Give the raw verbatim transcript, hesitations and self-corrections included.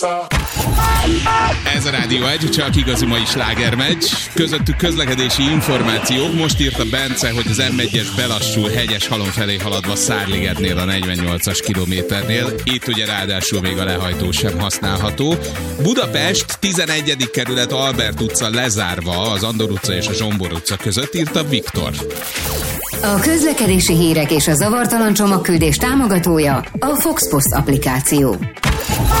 Ez a Rádió egy, csak igazi mai slágermeccs. Közöttük közlekedési információk. Most írta Bence, hogy az em egyes belassul Hegyeshalom felé haladva Szárligetnél a negyvennyolcas kilométernél. Itt ugye ráadásul még a lehajtó sem használható. Budapest tizenegyedik kerület Albert utca lezárva az Andor utca és a Zsombor utca között, írta Viktor. A közlekedési hírek és a zavartalan csomagküldés támogatója a Fox Post applikáció.